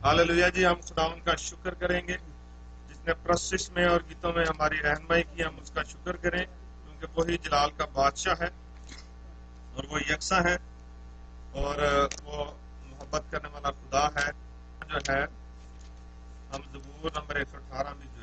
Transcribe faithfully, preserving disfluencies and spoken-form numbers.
Hallelujah जी, हम खुदावन का शुक्र करेंगे जिसने प्रशिश में और गीतों में हमारी रहनुमाई की। हम उसका शुक्र करें क्योंकि वही जलाल का बादशाह है और वो यकसा है और वो मोहब्बत करने वाला खुदा है। जो है हम ज़बूर नंबर एक सौ अठारह में